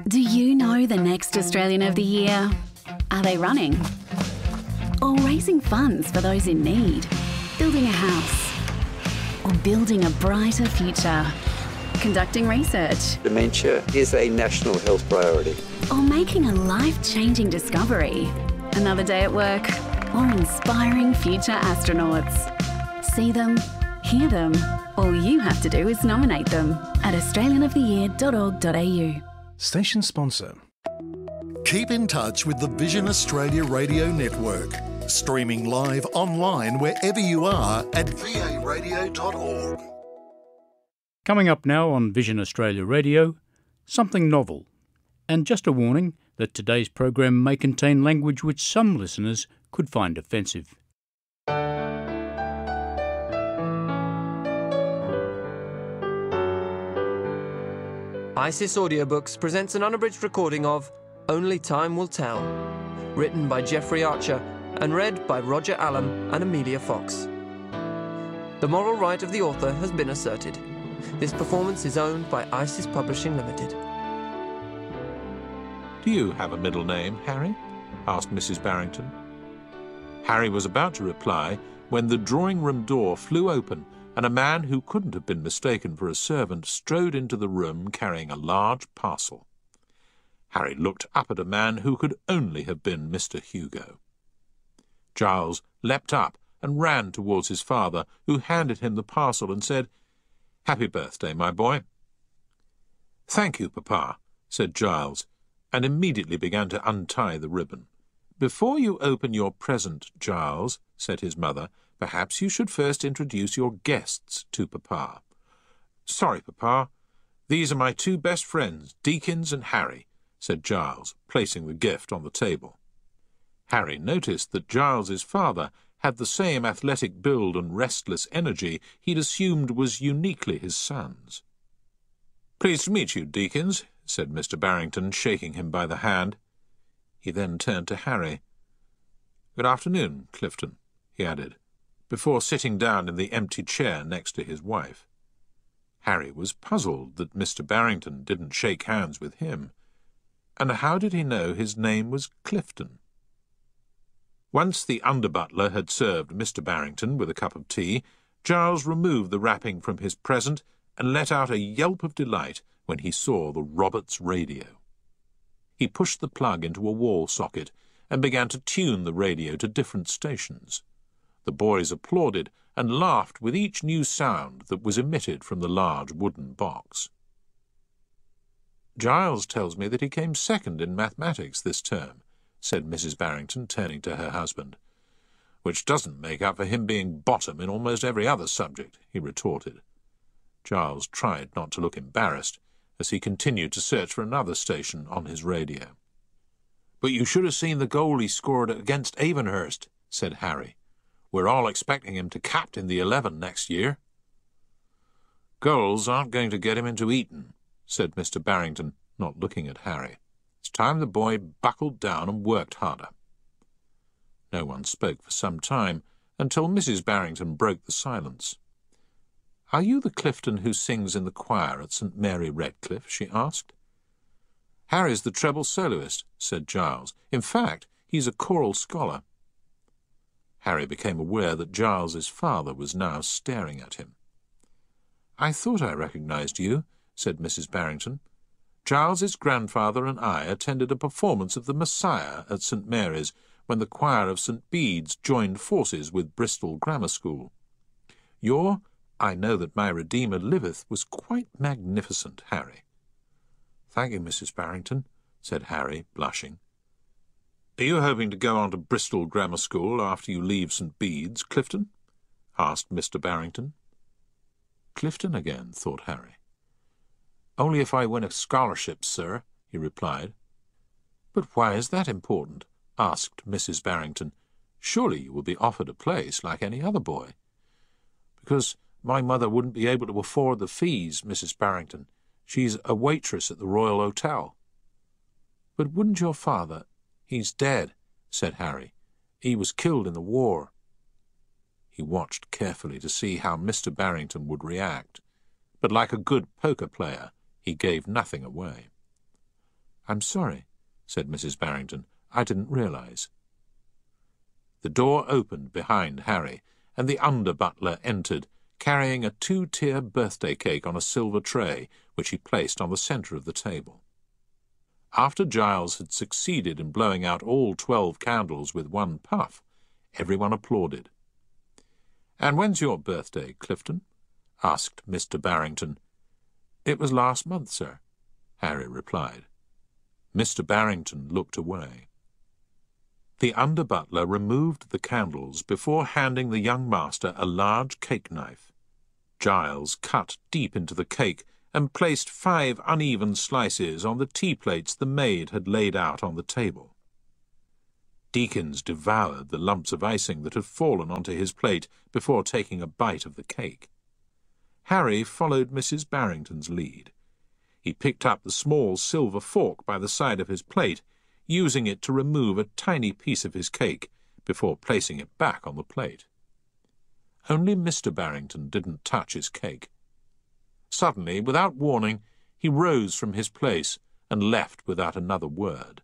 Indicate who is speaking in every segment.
Speaker 1: Do you know the next Australian of the Year? Are they running? Or raising funds for those in need? Building a house? Or building a brighter future? Conducting research?
Speaker 2: Dementia is a national health priority.
Speaker 1: Or making a life-changing discovery? Another day at work? Or inspiring future astronauts? See them, hear them. All you have to do is nominate them at australianoftheyear.org.au.
Speaker 3: Station sponsor.
Speaker 4: Keep in touch with the Vision Australia Radio Network. Streaming live online wherever you are at varadio.org.
Speaker 5: Coming up now on Vision Australia Radio, something novel. And just a warning that today's program may contain language which some listeners could find offensive.
Speaker 6: ISIS Audiobooks presents an unabridged recording of Only Time Will Tell, written by Jeffrey Archer and read by Roger Allam and Amelia Fox. The moral right of the author has been asserted. This performance is owned by ISIS Publishing Limited.
Speaker 7: "Do you have a middle name, Harry?" asked Mrs. Barrington. Harry was about to reply when the drawing-room door flew open and a man who couldn't have been mistaken for a servant strode into the room carrying a large parcel. Harry looked up at a man who could only have been Mr. Hugo. Giles leapt up and ran towards his father, who handed him the parcel and said, "Happy birthday, my boy." "Thank you, Papa," said Giles, and immediately began to untie the ribbon. "Before you open your present, Giles," said his mother, "perhaps you should first introduce your guests to Papa." "Sorry, Papa. These are my two best friends, Deakins and Harry," said Giles, placing the gift on the table. Harry noticed that Giles's father had the same athletic build and restless energy he'd assumed was uniquely his son's. "Pleased to meet you, Deakins," said Mr. Barrington, shaking him by the hand. He then turned to Harry. "Good afternoon, Clifton," he added, before sitting down in the empty chair next to his wife. Harry was puzzled that Mr. Barrington didn't shake hands with him. And how did he know his name was Clifton? Once the under-butler had served Mr. Barrington with a cup of tea, Giles removed the wrapping from his present and let out a yelp of delight when he saw the Roberts radio. He pushed the plug into a wall socket and began to tune the radio to different stations. The boys applauded and laughed with each new sound that was emitted from the large wooden box. "Giles tells me that he came second in mathematics this term," said Mrs. Barrington, turning to her husband. "Which doesn't make up for him being bottom in almost every other subject," he retorted. Giles tried not to look embarrassed as he continued to search for another station on his radio. "But you should have seen the goal he scored against Avonhurst," said Harry. "We're all expecting him to captain the 11 next year." "Goals aren't going to get him into Eton," said Mr. Barrington, not looking at Harry. "It's time the boy buckled down and worked harder." No one spoke for some time, until Mrs. Barrington broke the silence. "Are you the Clifton who sings in the choir at St. Mary Redcliffe?" she asked. "Harry's the treble soloist," said Giles. "In fact, he's a choral scholar." Harry became aware that Giles's father was now staring at him. "I thought I recognized you," said Mrs. Barrington. "Giles's grandfather and I attended a performance of the Messiah at St. Mary's when the choir of St. Bede's joined forces with Bristol Grammar School. Your 'I know that my Redeemer liveth' was quite magnificent, Harry." "Thank you, Mrs. Barrington," said Harry, blushing. "Are you hoping to go on to Bristol Grammar School after you leave St. Bede's, Clifton?" asked Mr. Barrington. Clifton again, thought Harry. "Only if I win a scholarship, sir," he replied. "But why is that important?" asked Mrs. Barrington. "Surely you will be offered a place like any other boy." "Because my mother wouldn't be able to afford the fees, Mrs. Barrington. She's a waitress at the Royal Hotel." "But wouldn't your father—" "He's dead," said Harry. "He was killed in the war." He watched carefully to see how Mr. Barrington would react, but like a good poker player, he gave nothing away. "I'm sorry," said Mrs. Barrington. "I didn't realize." The door opened behind Harry, and the under-butler entered, carrying a 2-tier birthday cake on a silver tray, which he placed on the centre of the table. After Giles had succeeded in blowing out all 12 candles with one puff, everyone applauded. "And when's your birthday, Clifton?" asked Mr. Barrington. "It was last month, sir," Harry replied. Mr. Barrington looked away. The under-butler removed the candles before handing the young master a large cake knife. Giles cut deep into the cake and placed 5 uneven slices on the tea plates the maid had laid out on the table. Deakins devoured the lumps of icing that had fallen onto his plate before taking a bite of the cake. Harry followed Mrs. Barrington's lead. He picked up the small silver fork by the side of his plate, using it to remove a tiny piece of his cake before placing it back on the plate. Only Mr. Barrington didn't touch his cake. Suddenly, without warning, he rose from his place and left without another word.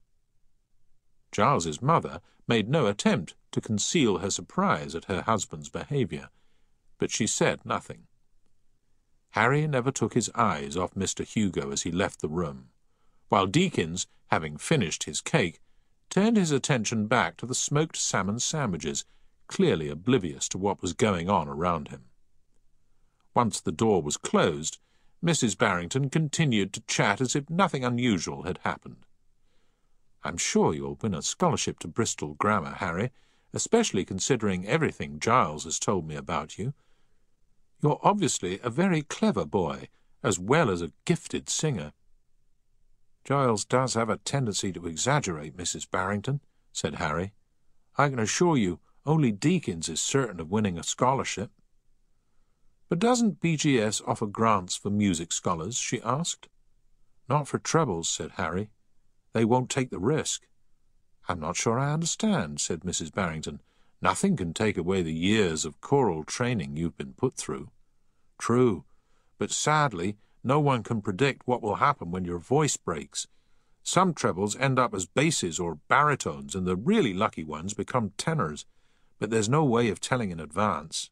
Speaker 7: Giles's mother made no attempt to conceal her surprise at her husband's behaviour, but she said nothing. Harry never took his eyes off Mr. Hugo as he left the room, while Deakins, having finished his cake, turned his attention back to the smoked salmon sandwiches, clearly oblivious to what was going on around him. Once the door was closed, Mrs. Barrington continued to chat as if nothing unusual had happened. "I'm sure you'll win a scholarship to Bristol Grammar, Harry, especially considering everything Giles has told me about you. You're obviously a very clever boy, as well as a gifted singer." "Giles does have a tendency to exaggerate, Mrs. Barrington," said Harry. "I can assure you only Deakins is certain of winning a scholarship." "But doesn't BGS offer grants for music scholars?" she asked. "Not for trebles," said Harry. "They won't take the risk." "I'm not sure I understand," said Mrs. Barrington. "Nothing can take away the years of choral training you've been put through." "True, but sadly, no one can predict what will happen when your voice breaks. Some trebles end up as basses or baritones, and the really lucky ones become tenors, but there's no way of telling in advance."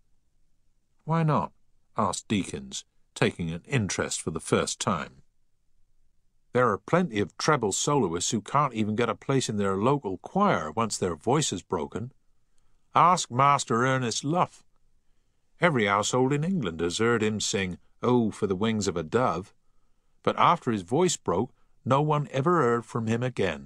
Speaker 7: "Why not?" asked Deakins, taking an interest for the first time. "There are plenty of treble soloists who can't even get a place in their local choir once their voice is broken. Ask Master Ernest Luff. Every household in England has heard him sing 'Oh, for the wings of a dove,' but after his voice broke, no one ever heard from him again."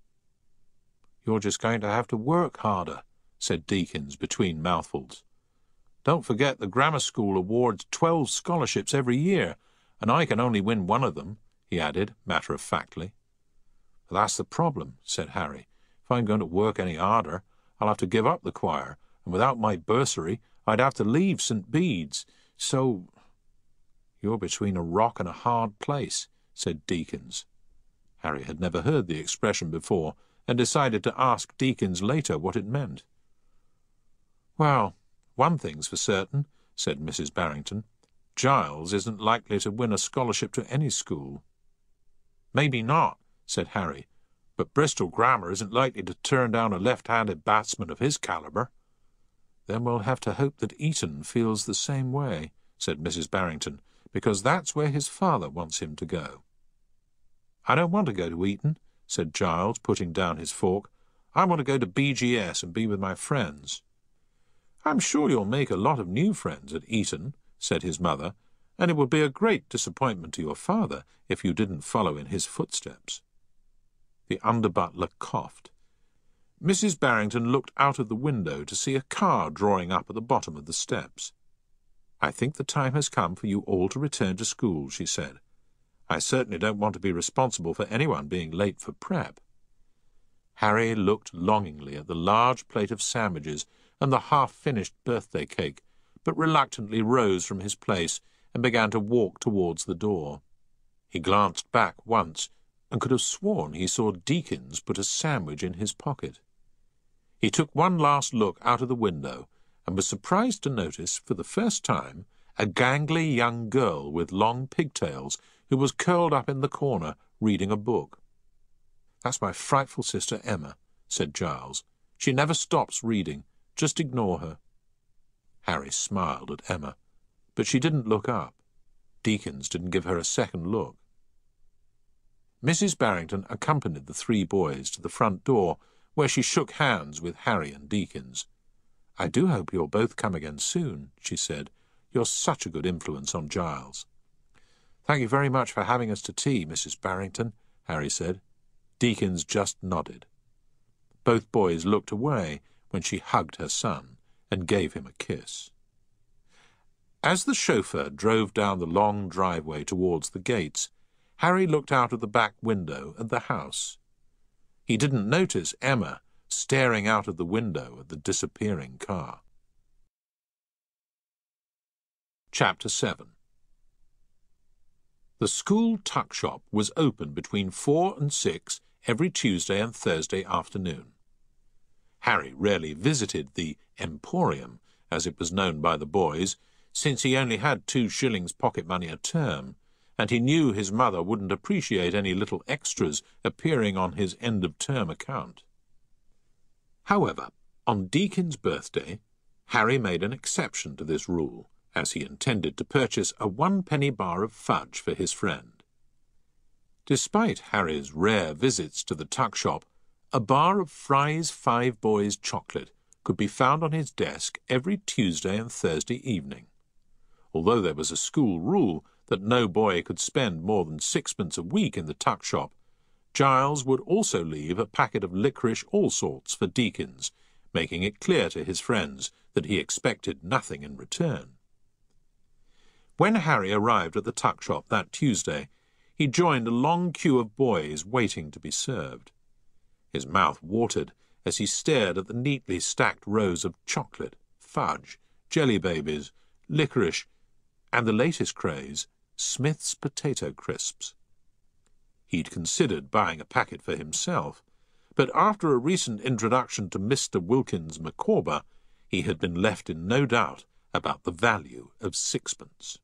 Speaker 7: "You're just going to have to work harder," said Deakins between mouthfuls. "Don't forget the grammar school awards 12 scholarships every year, and I can only win one of them," he added, matter-of-factly. "That's the problem," said Harry. "If I'm going to work any harder, I'll have to give up the choir, and without my bursary, I'd have to leave St. Bede's. So—" "You're between a rock and a hard place," said Deakins. Harry had never heard the expression before, and decided to ask Deakins later what it meant. "Well, one thing's for certain," said Mrs. Barrington. "Giles isn't likely to win a scholarship to any school." "Maybe not," said Harry, "but Bristol Grammar isn't likely to turn down a left-handed batsman of his calibre." "Then we'll have to hope that Eton feels the same way," said Mrs. Barrington, "because that's where his father wants him to go." "I don't want to go to Eton," said Giles, putting down his fork. "I want to go to BGS and be with my friends." "I'm sure you'll make a lot of new friends at Eton," said his mother, "and it would be a great disappointment to your father if you didn't follow in his footsteps." The under-butler coughed. Mrs. Barrington looked out of the window to see a car drawing up at the bottom of the steps. "I think the time has come for you all to return to school," she said. "I certainly don't want to be responsible for anyone being late for prep." Harry looked longingly at the large plate of sandwiches and the half-finished birthday cake, but reluctantly rose from his place and began to walk towards the door. He glanced back once and could have sworn he saw Deakins put a sandwich in his pocket. He took one last look out of the window and was surprised to notice, for the first time, a gangly young girl with long pigtails who was curled up in the corner reading a book. "That's my frightful sister Emma," said Giles. "She never stops reading. Just ignore her." Harry smiled at Emma, but she didn't look up. Deakins didn't give her a second look. Mrs. Barrington accompanied the three boys to the front door, where she shook hands with Harry and Deakins. "I do hope you'll both come again soon," she said. "You're such a good influence on Giles." "Thank you very much for having us to tea, Mrs. Barrington," Harry said. Deakins just nodded. Both boys looked away when she hugged her son and gave him a kiss. As the chauffeur drove down the long driveway towards the gates, Harry looked out of the back window at the house. He didn't notice Emma staring out of the window at the disappearing car. Chapter 7. The school tuck shop was open between 4 and 6 every Tuesday and Thursday afternoon. Harry rarely visited the Emporium, as it was known by the boys, since he only had 2 shillings pocket money a term, and he knew his mother wouldn't appreciate any little extras appearing on his end-of-term account. However, on Deakin's birthday, Harry made an exception to this rule, as he intended to purchase a 1-penny bar of fudge for his friend. Despite Harry's rare visits to the tuck shop, a bar of Fry's 5 Boys chocolate could be found on his desk every Tuesday and Thursday evening. Although there was a school rule that no boy could spend more than 6pence a week in the tuck shop, Giles would also leave a packet of licorice Allsorts for Deakins, making it clear to his friends that he expected nothing in return. When Harry arrived at the tuck shop that Tuesday, he joined a long queue of boys waiting to be served. His mouth watered as he stared at the neatly stacked rows of chocolate, fudge, jelly babies, licorice, and the latest craze, Smith's Potato Crisps. He'd considered buying a packet for himself, but after a recent introduction to Mr. Wilkins Micawber, he had been left in no doubt about the value of 6pence.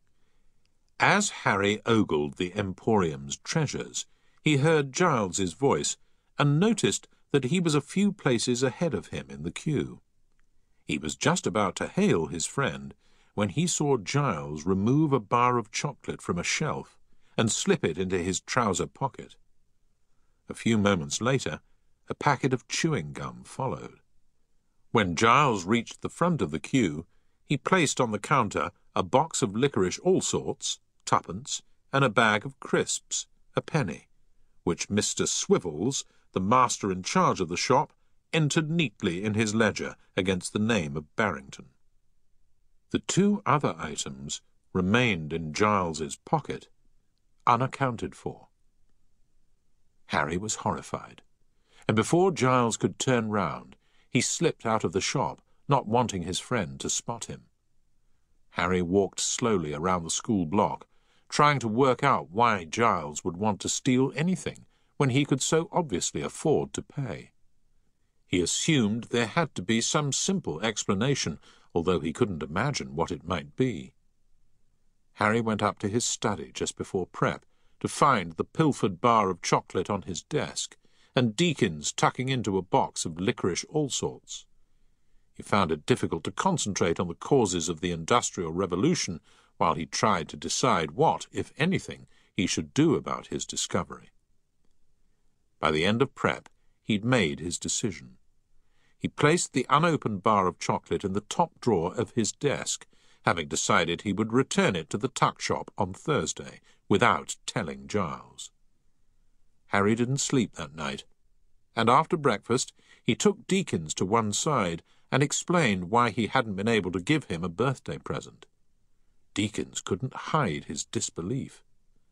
Speaker 7: As Harry ogled the Emporium's treasures, he heard Giles's voice and noticed that he was a few places ahead of him in the queue. He was just about to hail his friend when he saw Giles remove a bar of chocolate from a shelf and slip it into his trouser pocket. A few moments later, a packet of chewing gum followed. When Giles reached the front of the queue, he placed on the counter a box of licorice Allsorts, 2pence, and a bag of crisps, a penny, which Mr. Swivels, the master in charge of the shop, entered neatly in his ledger against the name of Barrington. The 2 other items remained in Giles's pocket, unaccounted for. Harry was horrified, and before Giles could turn round, he slipped out of the shop, not wanting his friend to spot him. Harry walked slowly around the school block, trying to work out why Giles would want to steal anything when he could so obviously afford to pay. He assumed there had to be some simple explanation, although he couldn't imagine what it might be. Harry went up to his study just before prep to find the pilfered bar of chocolate on his desk and Deakins tucking into a box of licorice Allsorts. He found it difficult to concentrate on the causes of the Industrial Revolution while he tried to decide what, if anything, he should do about his discovery. By the end of prep, he'd made his decision. He placed the unopened bar of chocolate in the top drawer of his desk, having decided he would return it to the tuck shop on Thursday without telling Giles. Harry didn't sleep that night, and after breakfast he took Deakins to one side and explained why he hadn't been able to give him a birthday present. Deakins couldn't hide his disbelief.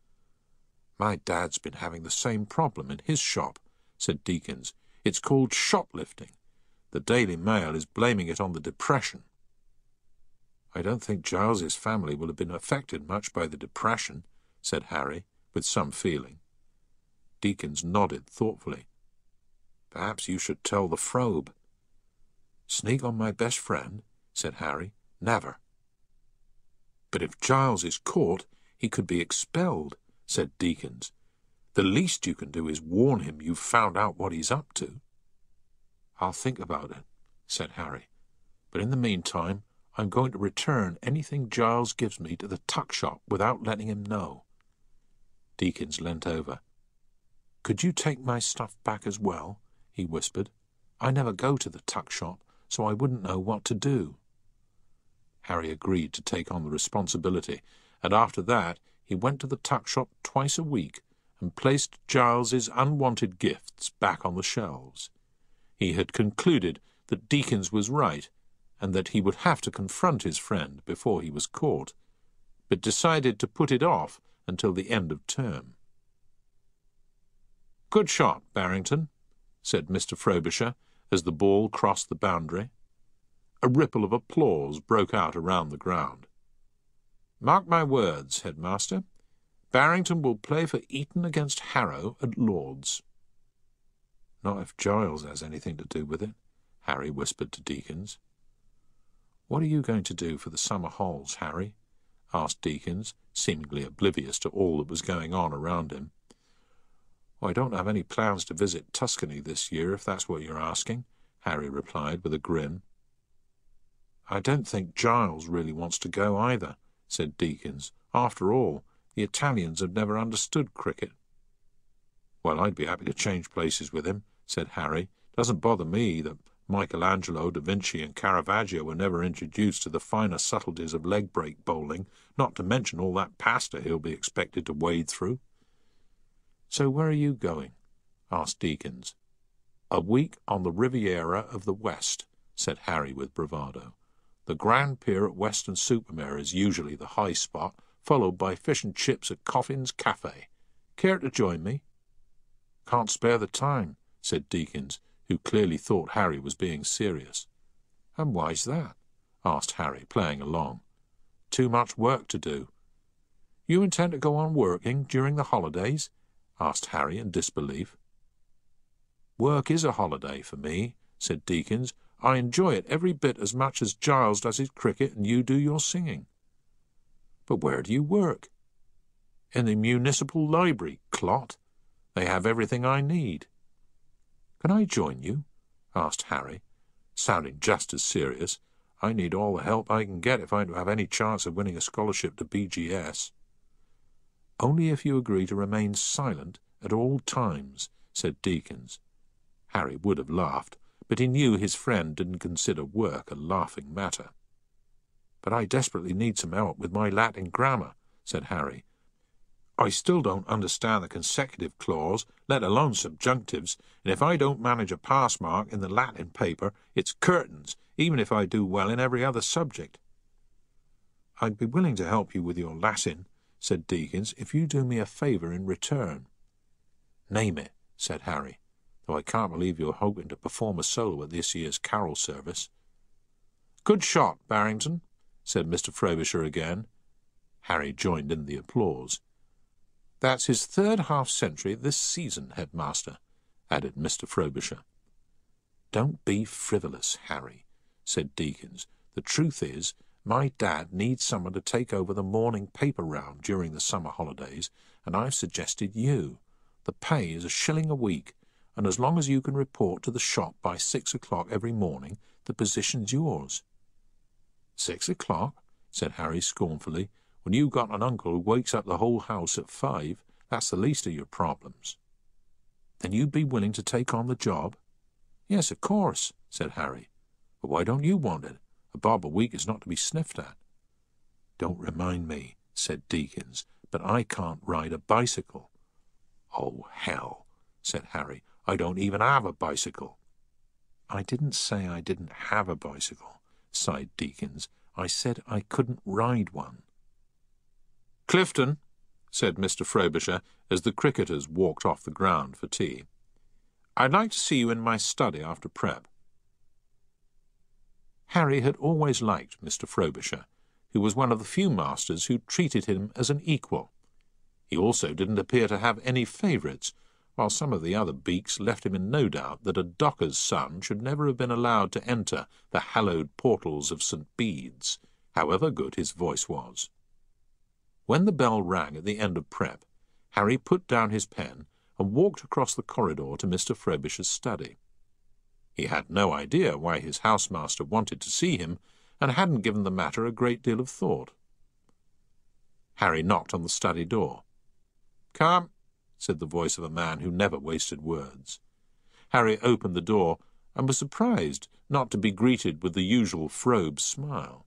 Speaker 7: "My dad's been having the same problem in his shop," said Deakins. "It's called shoplifting. The Daily Mail is blaming it on the Depression." "I don't think Giles's family will have been affected much by the Depression," said Harry, with some feeling. Deakins nodded thoughtfully. "Perhaps you should tell the Frobe." "Sneak on my best friend?" said Harry. "Never." "But if Giles is caught, he could be expelled," said Deakins. The least you can do is warn him you've found out what he's up to." "I'll think about it," said Harry. "But in the meantime, I'm going to return anything Giles gives me to the tuck shop without letting him know." Deakins leant over. "Could you take my stuff back as well?" he whispered. "I never go to the tuck shop, so I wouldn't know what to do." Harry agreed to take on the responsibility, and after that he went to the tuck shop twice a week and placed Giles's unwanted gifts back on the shelves. He had concluded that Deakins was right, and that he would have to confront his friend before he was caught, but decided to put it off until the end of term. "Good shot, Barrington," said Mr. Frobisher, as the ball crossed the boundary. A ripple of applause broke out around the ground. "Mark my words, headmaster, Barrington will play for Eton against Harrow at Lord's." "Not if Giles has anything to do with it," Harry whispered to Deakins. "What are you going to do for the summer hols, Harry?" asked Deakins, seemingly oblivious to all that was going on around him. "I don't have any plans to visit Tuscany this year, if that's what you're asking," Harry replied with a grin. "I don't think Giles really wants to go either," said Deakins. "After all, the Italians have never understood cricket." "Well, I'd be happy to change places with him," said Harry. "Doesn't bother me that Michelangelo, Da Vinci and Caravaggio were never introduced to the finer subtleties of leg-break bowling, not to mention all that pasta he'll be expected to wade through." "So where are you going?" asked Deakins. "A week on the Riviera of the West," said Harry with bravado. "The Grand Pier at Weston-super-Mare is usually the high spot, followed by fish and chips at Coffin's Cafe. Care to join me?" "Can't spare the time," said Deakins, who clearly thought Harry was being serious. "And why's that?" asked Harry, playing along. "Too much work to do." "You intend to go on working during the holidays?" asked Harry in disbelief. "Work is a holiday for me," said Deakins. "I enjoy it every bit as much as Giles does his cricket and you do your singing." "But where do you work?" "In the municipal library, clot. They have everything I need." "Can I join you?" asked Harry, sounding just as serious. "I need all the help I can get if I'm to have any chance of winning a scholarship to BGS." "Only if you agree to remain silent at all times," said Deakins. Harry would have laughed, but he knew his friend didn't consider work a laughing matter. "But I desperately need some help with my Latin grammar," said Harry. "I still don't understand the consecutive clause, let alone subjunctives, and if I don't manage a pass mark in the Latin paper, it's curtains, even if I do well in every other subject." "I'd be willing to help you with your Latin," said Deakins, "if you do me a favour in return." "Name it," said Harry, "though I can't believe you're hoping to perform a solo at this year's carol service." "Good shot, Barrington," said Mr. Frobisher again. Harry joined in the applause. "That's his third half-century this season, headmaster," added Mr. Frobisher. "Don't be frivolous, Harry," said Deakins. "The truth is, my dad needs someone to take over the morning paper round during the summer holidays, and I've suggested you. The pay is £1 a week, and as long as you can report to the shop by 6 o'clock every morning, the position's yours." "6 o'clock?" said Harry scornfully. "When you've got an uncle who wakes up the whole house at 5, that's the least of your problems." "Then you'd be willing to take on the job?" "Yes, of course," said Harry. "But why don't you want it? A bob a week is not to be sniffed at." "Don't remind me," said Deakins, "but I can't ride a bicycle." "Oh, hell," said Harry. "I don't even have a bicycle." "I didn't say I didn't have a bicycle," sighed Deakins. "I said I couldn't ride one." "Clifton," said Mr. Frobisher, as the cricketers walked off the ground for tea, "I'd like to see you in my study after prep." Harry had always liked Mr. Frobisher, who was one of the few masters who treated him as an equal. He also didn't appear to have any favourites, while some of the other beaks left him in no doubt that a docker's son should never have been allowed to enter the hallowed portals of St. Bede's, however good his voice was. When the bell rang at the end of prep, Harry put down his pen and walked across the corridor to Mr. Frobisher's study. He had no idea why his housemaster wanted to see him, and hadn't given the matter a great deal of thought. Harry knocked on the study door. "Come," said the voice of a man who never wasted words. Harry opened the door and was surprised not to be greeted with the usual Frobe smile.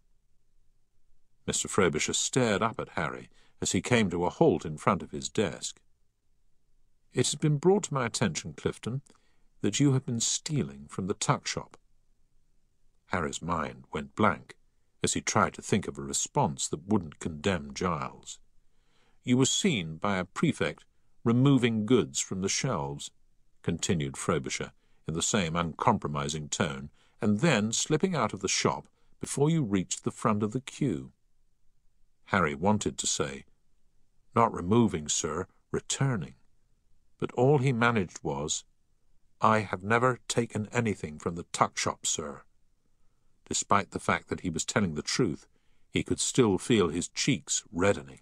Speaker 7: Mr. Frobisher stared up at Harry as he came to a halt in front of his desk. "It has been brought to my attention, Clifton, that you have been stealing from the tuck shop." Harry's mind went blank as he tried to think of a response that wouldn't condemn Giles. "You were seen by a prefect removing goods from the shelves," continued Frobisher in the same uncompromising tone, "and then slipping out of the shop before you reached the front of the queue." Harry wanted to say, "Not removing, sir, returning," but all he managed was, "I have never taken anything from the tuck shop, sir." Despite the fact that he was telling the truth, he could still feel his cheeks reddening.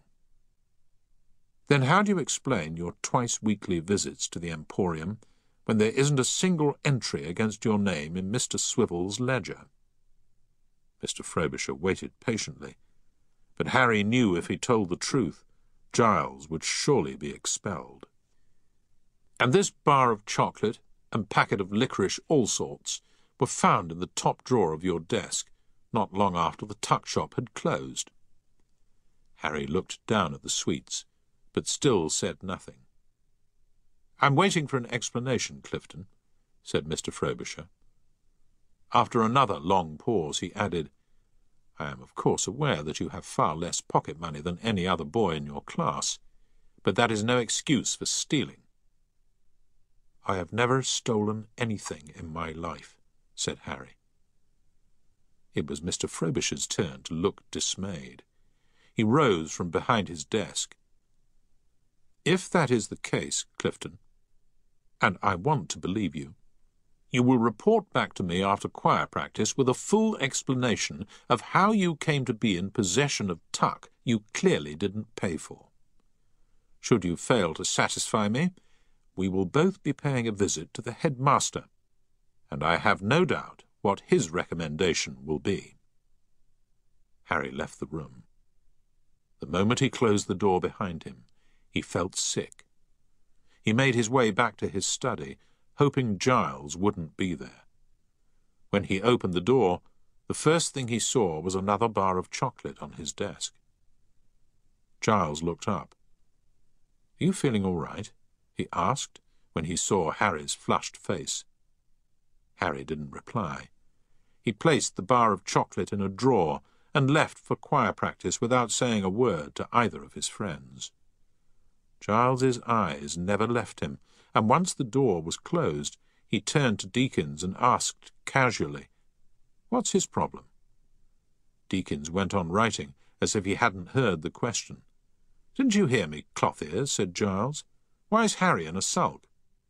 Speaker 7: "Then how do you explain your twice-weekly visits to the Emporium when there isn't a single entry against your name in Mr. Swivel's ledger?" Mr. Frobisher waited patiently, but Harry knew if he told the truth, Giles would surely be expelled. "And this bar of chocolate and packet of licorice all sorts were found in the top drawer of your desk not long after the tuck shop had closed." Harry looked down at the sweets, but still said nothing. "I'm waiting for an explanation, Clifton," said Mr. Frobisher. After another long pause, he added, "I am of course aware that you have far less pocket money than any other boy in your class, but that is no excuse for stealing." "I have never stolen anything in my life," said Harry. It was Mr. Frobisher's turn to look dismayed. He rose from behind his desk. "If that is the case, Clifton, and I want to believe you, you will report back to me after choir practice with a full explanation of how you came to be in possession of tuck you clearly didn't pay for. Should you fail to satisfy me, we will both be paying a visit to the headmaster, and I have no doubt what his recommendation will be." Harry left the room. The moment he closed the door behind him, he felt sick. He made his way back to his study, hoping Giles wouldn't be there. When he opened the door, the first thing he saw was another bar of chocolate on his desk. Giles looked up. "Are you feeling all right?" he asked, when he saw Harry's flushed face. Harry didn't reply. He placed the bar of chocolate in a drawer and left for choir practice without saying a word to either of his friends. Giles's eyes never left him, and once the door was closed, he turned to Deakins and asked casually, "What's his problem?" Deakins went on writing as if he hadn't heard the question. "Didn't you hear me, Cloth-ears?" said Giles. "Why is Harry in a sulk?"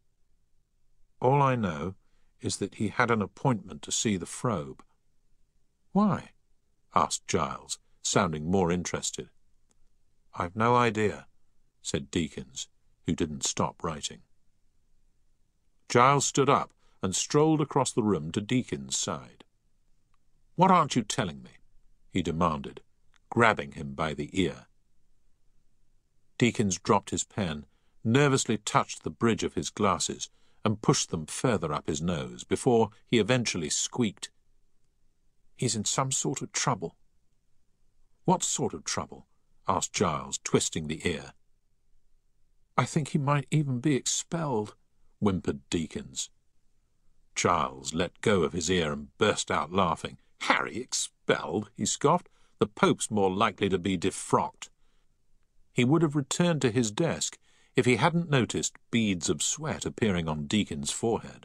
Speaker 7: "All I know is that he had an appointment to see the Frobe." "Why?" asked Giles, sounding more interested. "I've no idea," said Deakins, who didn't stop writing. Giles stood up and strolled across the room to Deakins' side. "What aren't you telling me?" he demanded, grabbing him by the ear. Deakins dropped his pen, nervously touched the bridge of his glasses, and pushed them further up his nose before he eventually squeaked, "He's in some sort of trouble." "What sort of trouble?" asked Giles, twisting the ear. "I think he might even be expelled," whimpered Deakins. Giles let go of his ear and burst out laughing. "Harry expelled?" he scoffed. "The Pope's more likely to be defrocked." He would have returned to his desk if he hadn't noticed beads of sweat appearing on Deakins' forehead.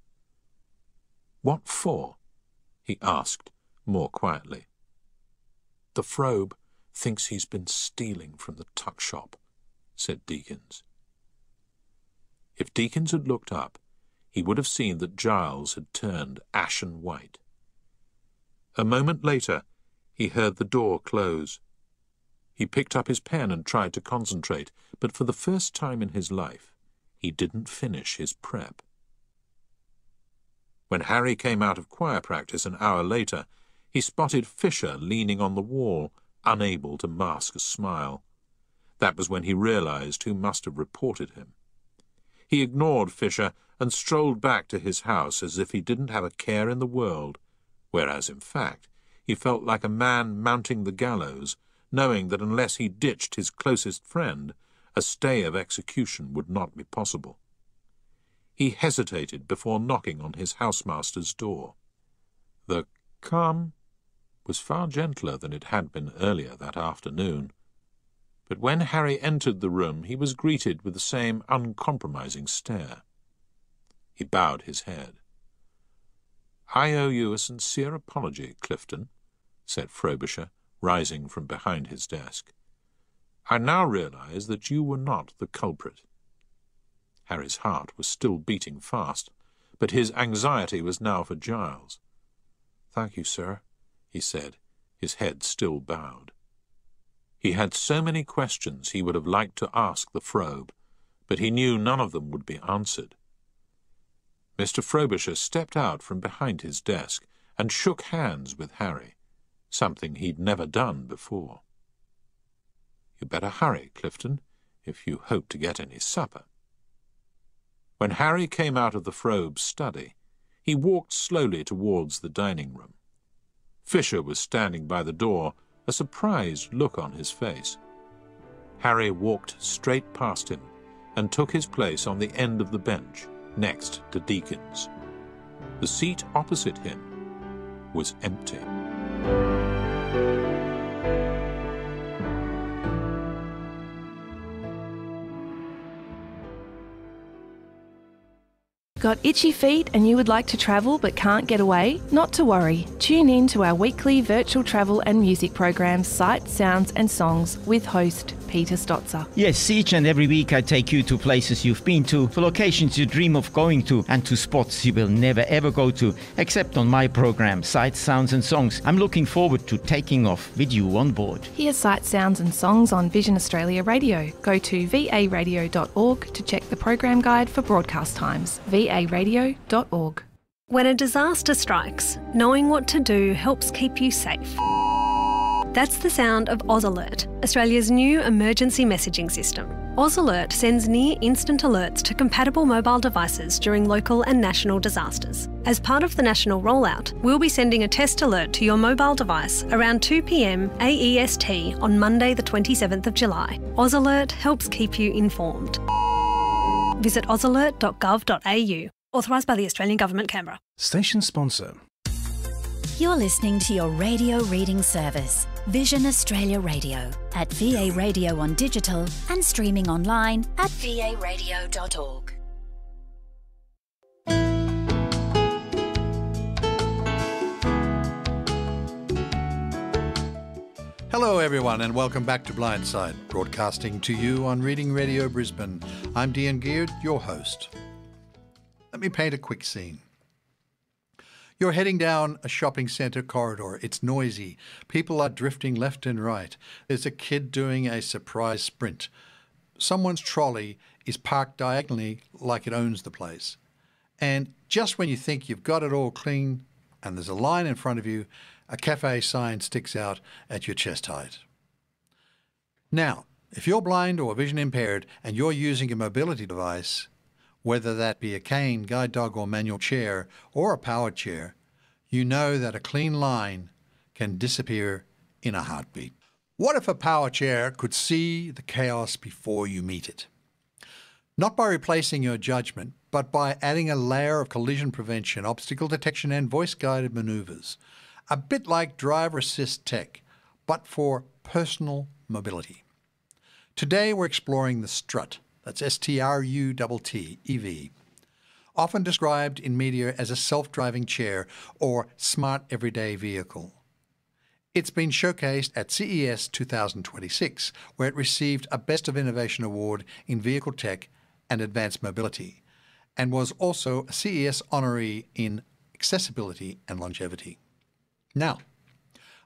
Speaker 7: "What for?" he asked, more quietly. "The Frobe thinks he's been stealing from the tuck shop," said Deakins. If Deakins had looked up, he would have seen that Giles had turned ashen white. A moment later, he heard the door close. He picked up his pen and tried to concentrate, but for the first time in his life, he didn't finish his prep. When Harry came out of choir practice an hour later, he spotted Fisher leaning on the wall, unable to mask a smile. That was when he realized who must have reported him. He ignored Fisher and strolled back to his house as if he didn't have a care in the world, whereas, in fact, he felt like a man mounting the gallows, knowing that unless he ditched his closest friend, a stay of execution would not be possible. He hesitated before knocking on his housemaster's door. The calm was far gentler than it had been earlier that afternoon. But when Harry entered the room, he was greeted with the same uncompromising stare. He bowed his head. "I owe you a sincere apology, Clifton," said Frobisher, rising from behind his desk. "I now realize that you were not the culprit." Harry's heart was still beating fast, but his anxiety was now for Giles. "Thank you, sir," he said, his head still bowed. He had so many questions he would have liked to ask the Frobe, but he knew none of them would be answered. Mr. Frobisher stepped out from behind his desk and shook hands with Harry, something he'd never done before. "You'd better hurry, Clifton, if you hope to get any supper." When Harry came out of the Frobe's study, he walked slowly towards the dining room. Fisher was standing by the door, a surprised look on his face. Harry walked straight past him and took his place on the end of the bench, next to Deacon's. The seat opposite him was empty.
Speaker 3: Got itchy feet and you would like to travel but can't get away? Not to worry. Tune in to our weekly virtual travel and music program, Sights, Sounds and Songs, with host Peter Stotzer.
Speaker 8: Yes, each and every week I take you to places you've been to, for locations you dream of going to, and to spots you will never ever go to, except on my program, Sights, Sounds and Songs. I'm looking forward to taking off with you on board.
Speaker 3: Hear Sights, Sounds and Songs on Vision Australia Radio. Go to varadio.org to check the program guide for broadcast times. varadio.org.
Speaker 9: When a disaster strikes, knowing what to do helps keep you safe. That's the sound of AusAlert, Australia's new emergency messaging system. AusAlert sends near-instant alerts to compatible mobile devices during local and national disasters. As part of the national rollout, we'll be sending a test alert to your mobile device around 2 p.m. AEST on Monday the 27th of July. AusAlert helps keep you informed. Visit ausalert.gov.au. Authorised by the Australian Government, Canberra.
Speaker 10: Station sponsor.
Speaker 11: You're listening to your radio reading service, Vision Australia Radio, at VA Radio on digital and streaming online at varadio.org.
Speaker 12: Hello everyone and welcome back to Blindside, broadcasting to you on Reading Radio Brisbane. I'm Dean Geard, your host. Let me paint a quick scene. You're heading down a shopping centre corridor. It's noisy. People are drifting left and right. There's a kid doing a surprise sprint. Someone's trolley is parked diagonally like it owns the place. And just when you think you've got it all clean and there's a line in front of you, a cafe sign sticks out at your chest height. Now, if you're blind or vision impaired and you're using a mobility device, whether that be a cane, guide dog or manual chair or a powered chair, you know that a clean line can disappear in a heartbeat. What if a power chair could see the chaos before you meet it? Not by replacing your judgment, but by adding a layer of collision prevention, obstacle detection and voice-guided manoeuvres. A bit like driver assist tech, but for personal mobility. Today we're exploring the Strut. That's S-T-R-U-T-T, EV. Often described in media as a self-driving chair or smart everyday vehicle. It's been showcased at CES 2026, where it received a Best of Innovation Award in Vehicle Tech and Advanced Mobility, and was also a CES honoree in Accessibility and Longevity. Now,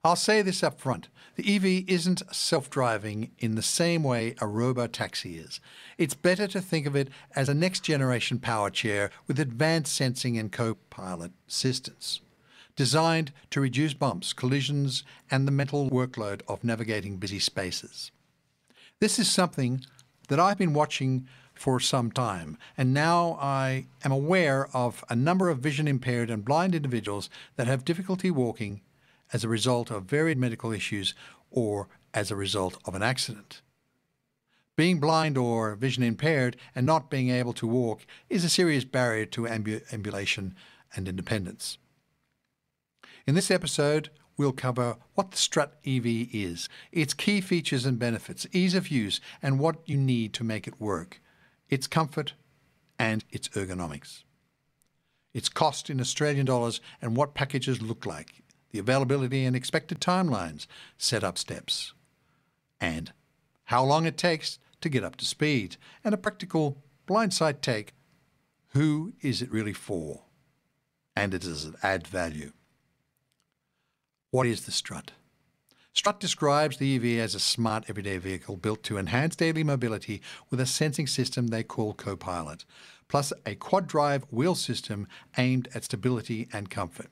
Speaker 12: I'll say this up front. The EV isn't self-driving in the same way a robo-taxi is. It's better to think of it as a next-generation power chair with advanced sensing and co-pilot assistance, designed to reduce bumps, collisions, and the mental workload of navigating busy spaces. This is something that I've been watching for some time, and now I am aware of a number of vision-impaired and blind individuals that have difficulty walking as a result of varied medical issues or as a result of an accident. Being blind or vision impaired and not being able to walk is a serious barrier to ambulation and independence. In this episode, we'll cover what the Strut EV is, its key features and benefits, ease of use, and what you need to make it work, its comfort and its ergonomics, its cost in Australian dollars and what packages look like, the availability and expected timelines, setup steps, and how long it takes to get up to speed, and a practical blindside take, who is it really for, and does it add value? What is the Strut? Strut describes the EV as a smart everyday vehicle built to enhance daily mobility with a sensing system they call co-pilot, plus a quad-drive wheel system aimed at stability and comfort.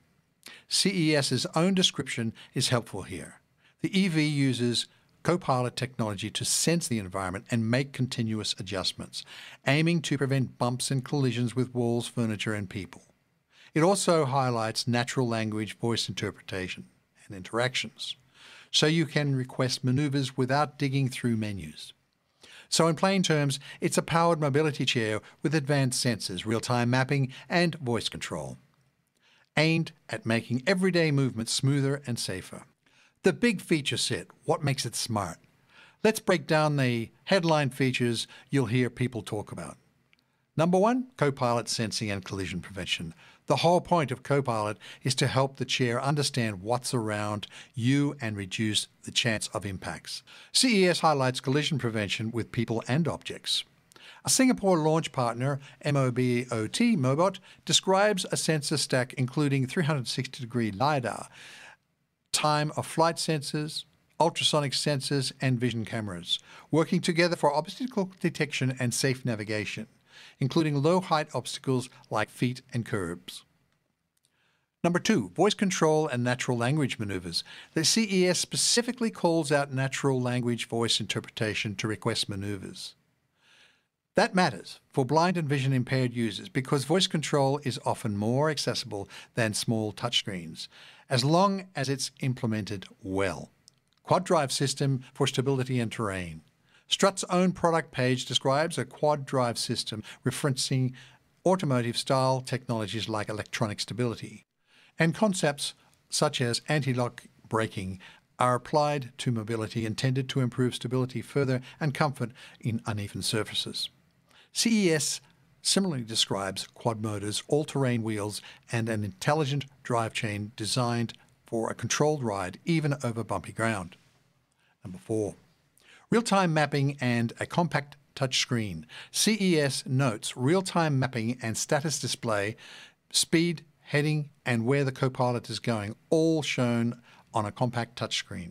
Speaker 12: CES's own description is helpful here. The EV uses co-pilot technology to sense the environment and make continuous adjustments, aiming to prevent bumps and collisions with walls, furniture, and people. It also highlights natural language voice interpretation and interactions, so you can request maneuvers without digging through menus. So in plain terms, it's a powered mobility chair with advanced sensors, real-time mapping, and voice control, aimed at making everyday movements smoother and safer. The big feature set, what makes it smart? Let's break down the headline features you'll hear people talk about. Number one, co-pilot sensing and collision prevention. The whole point of co-pilot is to help the chair understand what's around you and reduce the chance of impacts. CES highlights collision prevention with people and objects. A Singapore launch partner, MOBOT Mobot, describes a sensor stack including 360-degree LiDAR, time-of-flight sensors, ultrasonic sensors, and vision cameras, working together for obstacle detection and safe navigation, including low-height obstacles like feet and curbs. Number two, voice control and natural language maneuvers. The CES specifically calls out natural language voice interpretation to request maneuvers. That matters for blind and vision impaired users because voice control is often more accessible than small touchscreens, as long as it's implemented well. Quad drive system for stability and terrain. Strut's own product page describes a quad drive system referencing automotive-style technologies like electronic stability, and concepts such as anti-lock braking are applied to mobility intended to improve stability further and comfort in uneven surfaces. CES similarly describes quad motors, all-terrain wheels, and an intelligent drive chain designed for a controlled ride even over bumpy ground. Number four, real-time mapping and a compact touchscreen. CES notes real-time mapping and status display, speed, heading, and where the co-pilot is going, all shown on a compact touchscreen.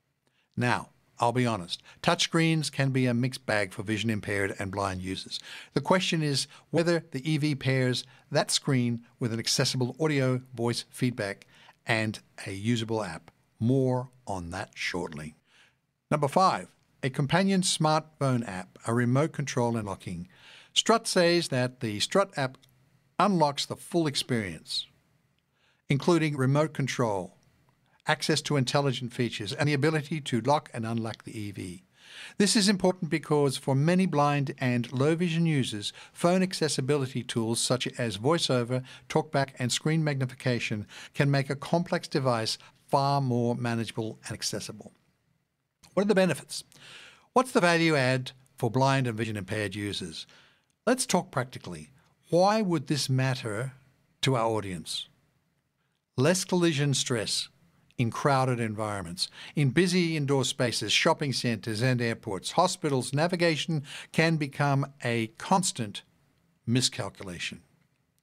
Speaker 12: Now, I'll be honest, touchscreens can be a mixed bag for vision impaired and blind users. The question is whether the EV pairs that screen with an accessible audio voice feedback and a usable app. More on that shortly. Number five, a companion smartphone app, a remote control and locking. Strut says that the Strut app unlocks the full experience, including remote control, access to intelligent features, and the ability to lock and unlock the EV. This is important because for many blind and low vision users, phone accessibility tools such as VoiceOver, TalkBack, and screen magnification can make a complex device far more manageable and accessible. What are the benefits? What's the value add for blind and vision impaired users? Let's talk practically. Why would this matter to our audience? Less collision stress in crowded environments, in busy indoor spaces, shopping centres and airports, hospitals. Navigation can become a constant miscalculation.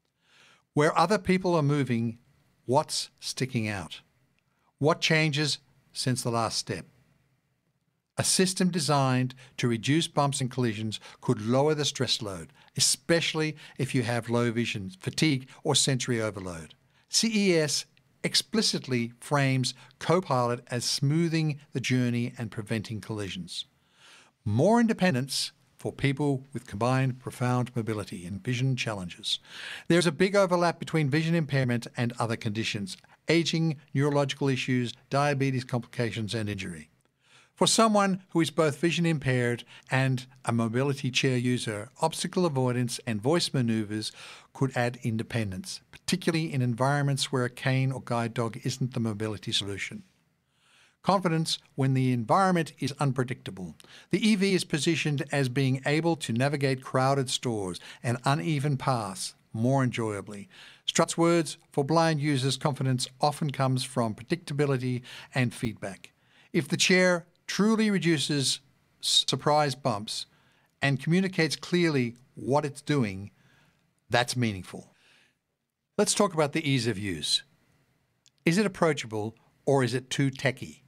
Speaker 12: Where other people are moving, what's sticking out? What changes since the last step. A system designed to reduce bumps and collisions could lower the stress load, especially if you have low vision, fatigue, or sensory overload. CES explicitly frames Copilot as smoothing the journey and preventing collisions. More independence for people with combined profound mobility and vision challenges. There's a big overlap between vision impairment and other conditions: aging, neurological issues, diabetes complications, and injury. For someone who is both vision impaired and a mobility chair user, obstacle avoidance and voice maneuvers could add independence, particularly in environments where a cane or guide dog isn't the mobility solution. Confidence when the environment is unpredictable. The EV is positioned as being able to navigate crowded stores and uneven paths more enjoyably. Strutt's words: for blind users, confidence often comes from predictability and feedback. If the chair truly reduces surprise bumps and communicates clearly what it's doing, that's meaningful. Let's talk about the ease of use. Is it approachable or is it too techy?